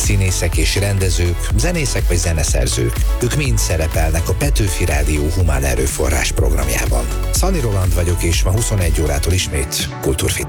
színészek és rendezők, zenészek vagy zeneszerzők. Ők mind szerepelnek a Petőfi Rádió Humán Erőforrás programjában. Szani Roland vagyok, és ma 21 órától ismét Kultúrfit.